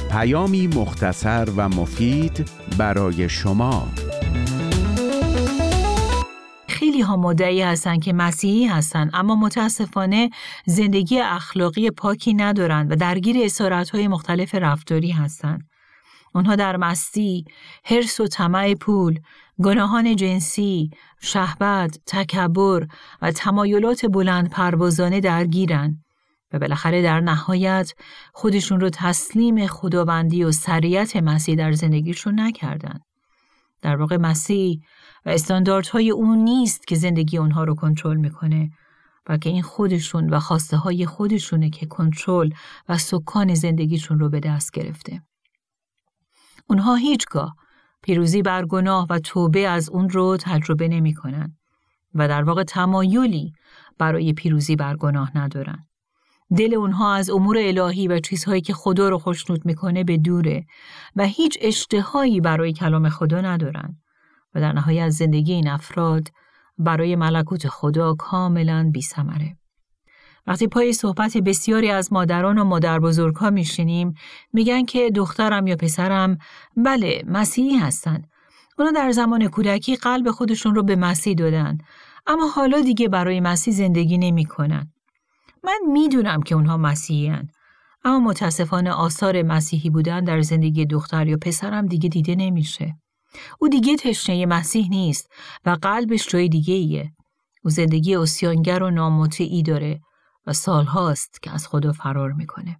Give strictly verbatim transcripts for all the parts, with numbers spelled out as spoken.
پیامی مختصر و مفید برای شما. خیلی ها مدعی هستن که مسیحی هستن، اما متاسفانه زندگی اخلاقی پاکی ندارن و درگیر اسارت‌های مختلف رفتاری هستن. اونها در مستی، حرص و طمع پول، گناهان جنسی، شهوت، تکبر و تمایلات بلند پروازانه درگیرن و بالاخره در نهایت خودشون رو تسلیم خداوندی و سریعت مسیح در زندگیشون نکردن. در واقع مسیح و استانداردهای اون نیست که زندگی اونها رو کنترل میکنه، بلکه این خودشون و خواسته های خودشونه که کنترل و سکان زندگیشون رو به دست گرفته. اونها هیچگاه پیروزی بر گناه و توبه از اون رو تجربه نمی کنن و در واقع تمایلی برای پیروزی بر گناه ندارن. دل اونها از امور الهی و چیزهایی که خدا رو خوشنود میکنه به دوره و هیچ اشتهایی برای کلام خدا ندارن و در نهایت زندگی این افراد برای ملکوت خدا کاملا بی ثمره. وقتی پای صحبت بسیاری از مادران و مادر بزرگ‌ها میشینیم، میگن که دخترم یا پسرم بله مسیحی هستن. اونا در زمان کودکی قلب خودشون رو به مسیح دادن، اما حالا دیگه برای مسیح زندگی نمی‌کنن. من میدونم که اونها مسیحی هن، اما متاسفانه آثار مسیحی بودن در زندگی دختر یا پسرم دیگه دیده نمیشه. او دیگه تشنه مسیح نیست و قلبش جای دیگه ایه. او زندگی عصیانگر و نامطیعی داره و سالهاست که از خدا فرار میکنه.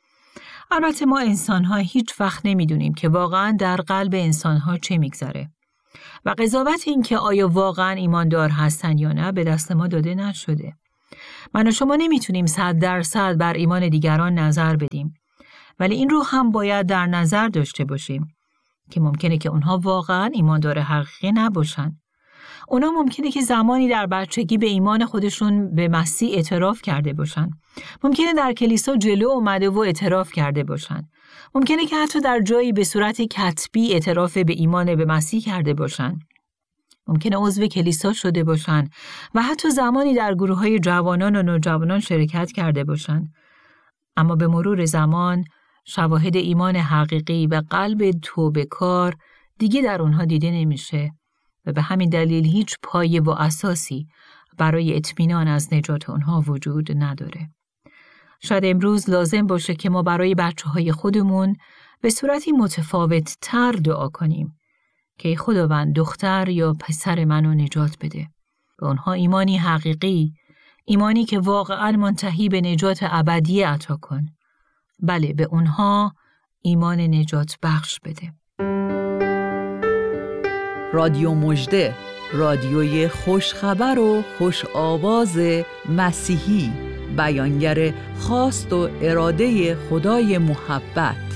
البته ما انسان‌ها هیچ وقت نمیدونیم که واقعاً در قلب انسان‌ها چه میگذره و قضاوت این که آیا واقعاً ایماندار هستن یا نه به دست ما داده نشده. من و شما نمیتونیم صد درصد بر ایمان دیگران نظر بدیم، ولی این رو هم باید در نظر داشته باشیم که ممکنه که اونها واقعاً ایماندار حقیقی نباشن. اونا ممکنه که زمانی در بچگی به ایمان خودشون به مسیح اعتراف کرده باشن. ممکنه در کلیسا جلو اومده و اعتراف کرده باشن. ممکنه که حتی در جایی به صورت کتبی اعتراف به ایمان به مسیح کرده باشن. ممکنه عضو کلیسا شده باشن و حتی زمانی در گروه‌های جوانان و نوجوانان شرکت کرده باشن. اما به مرور زمان شواهد ایمان حقیقی و قلب توبه‌کار دیگه در اونها دیده نمیشه و به همین دلیل هیچ پایه و اساسی برای اطمینان از نجات اونها وجود نداره. شاید امروز لازم باشه که ما برای بچه‌های خودمون به صورتی متفاوت تر دعا کنیم که خداوند دختر یا پسر منو نجات بده. به اونها ایمانی حقیقی، ایمانی که واقعاً منتهی به نجات ابدی عطا کن. بله، به اونها ایمان نجات بخش بده. رادیو مژده، رادیوی خوشخبر و خوش آواز مسیحی، بیانگر خواست و اراده خدای محبت.